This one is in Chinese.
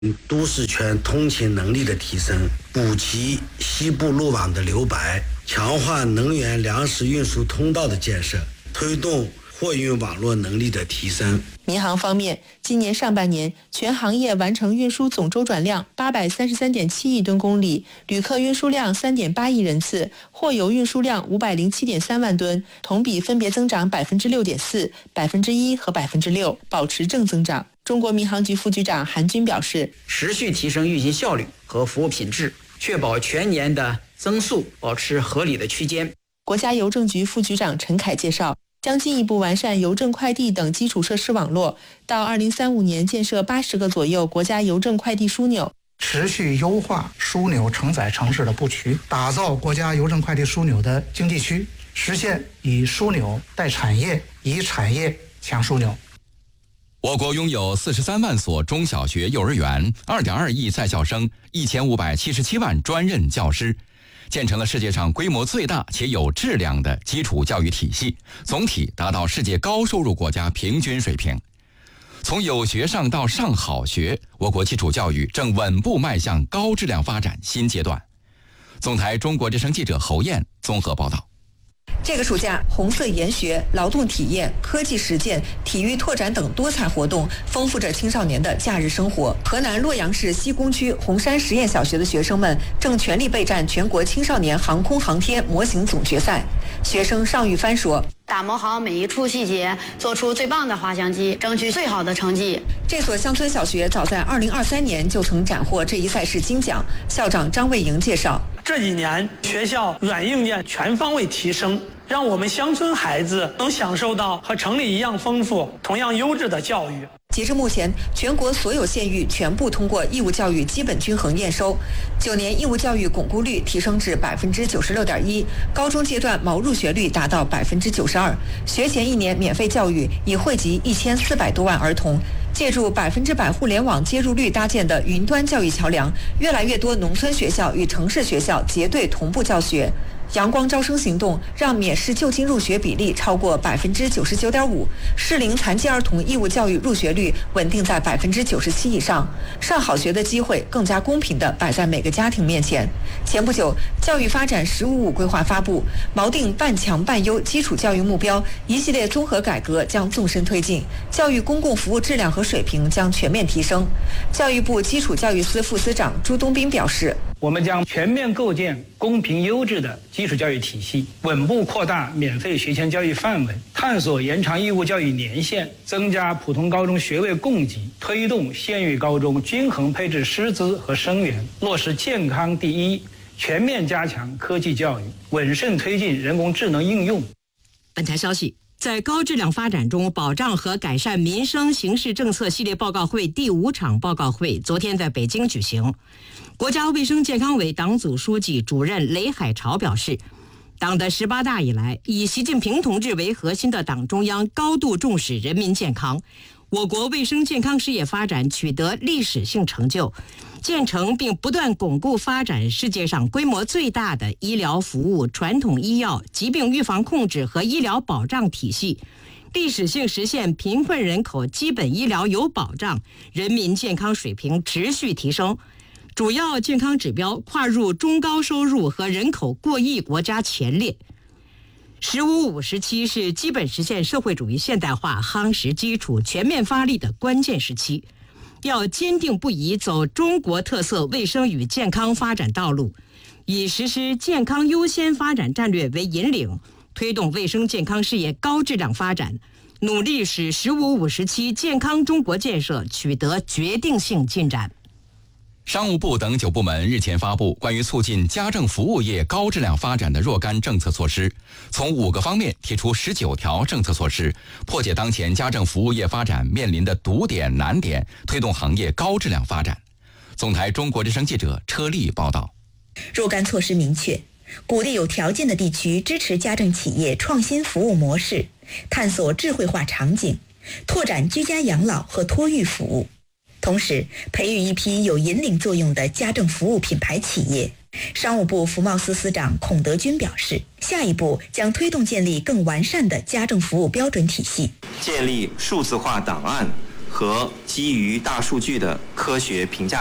都市圈通勤能力的提升，补齐西部路网的留白，强化能源粮食运输通道的建设，推动货运网络能力的提升。 民航方面，今年上半年全行业完成运输总周转量833.7亿吨公里，旅客运输量3.8亿人次，货邮运输量507.3万吨，同比分别增长6.4%、1%和6%，保持正增长。中国民航局副局长韩军表示， 持续提升运行效率和服务品质，确保全年的增速保持合理的区间。 国家邮政局副局长陈凯介绍，将进一步完善邮政快递等基础设施网络，到2035年建设80个左右国家邮政快递枢纽， 持续优化枢纽承载城市的布局，打造国家邮政快递枢纽的经济区，实现以枢纽带产业，以产业抢枢纽。 我国拥有43万所中小学、幼儿园，2.2亿在校生，1577万专任教师，建成了世界上规模最大且有质量的基础教育体系，总体达到世界高收入国家平均水平。从有学上到上好学，我国基础教育正稳步迈向高质量发展新阶段。总台中国之声记者侯燕综合报道。 这个暑假，红色研学、劳动体验、科技实践、体育拓展等多彩活动丰富着青少年的假日生活。河南洛阳市西工区红山实验小学的学生们正全力备战全国青少年航空航天模型总决赛。学生尚玉帆说， 打磨好每一处细节，做出最棒的滑翔机，争取最好的成绩。 这所乡村小学早在2023年就曾斩获这一赛事金奖。校长张卫营介绍， 这几年学校软硬件全方位提升，让我们乡村孩子能享受到和城里一样丰富、同样优质的教育。 截至目前，全国所有县域全部通过义务教育基本均衡验收，9年义务教育巩固率提升至96.1%，高中阶段毛入学率达到92%，学前1年免费教育已惠及1400多万儿童。借助100%互联网接入率搭建的云端教育桥梁，越来越多农村学校与城市学校结对同步教学。阳光招生行动让免试就近入学比例超过99.5%，适龄残疾儿童义务教育入学率稳定在97%以上。上好学的机会更加公平地摆在每个家庭面前。前不久，教育发展“15+5”规划发布，锚定半强半优基础教育目标，一系列综合改革将纵深推进，教育公共服务质量和水平将全面提升。教育部基础教育司副司长朱东斌表示， 我们将全面构建公平优质的基础教育体系，稳步扩大免费学前教育范围，探索延长义务教育年限，增加普通高中学位供给，推动县域高中均衡配置师资和生源，落实健康第一，全面加强科技教育，稳慎推进人工智能应用。 本台消息，在高质量发展中保障和改善民生形势政策系列报告会第5场报告会昨天在北京举行。国家卫生健康委党组书记、主任雷海潮表示，党的18大以来，以习近平同志为核心的党中央高度重视人民健康，我国卫生健康事业发展取得历史性成就，建成并不断巩固发展世界上规模最大的医疗服务、传统医药、疾病预防控制和医疗保障体系，历史性实现贫困人口基本医疗有保障，人民健康水平持续提升，主要健康指标跨入中高收入和人口过亿国家前列。“15+5”时期是基本实现社会主义现代化夯实基础、全面发力的关键时期，要坚定不移走中国特色卫生与健康发展道路，以实施健康优先发展战略为引领，推动卫生健康事业高质量发展，努力使“15+5”时期健康中国建设取得决定性进展。 商务部等9部门日前发布关于促进家政服务业高质量发展的若干政策措施，从5个方面提出19条政策措施，破解当前家政服务业发展面临的堵点难点，推动行业高质量发展。总台中国之声记者车丽报道。 若干措施明确，鼓励有条件的地区支持家政企业创新服务模式，探索智慧化场景，拓展居家养老和托育服务。同时，培育一批有引领作用的家政服务品牌企业。商务部服贸司司长孔德军表示，下一步将推动建立更完善的家政服务标准体系， 建立数字化档案和基于大数据的科学评价